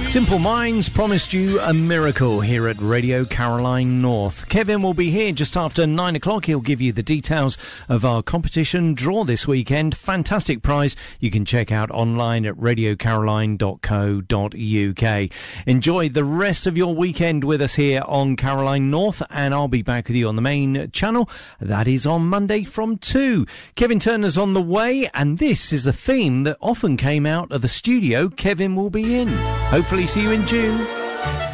Simple Minds promised you a miracle here at Radio Caroline North. Kevin will be here just after 9 o'clock. He'll give you the details of our competition draw this weekend. Fantastic prize you can check out online at radiocaroline.co.uk. Enjoy the rest of your weekend with us here on Caroline North, and I'll be back with you on the main channel. That is on Monday from 2. Kevin Turner's on the way, and this is a theme that often came out of the studio Kevin will be in. Hopefully see you in June.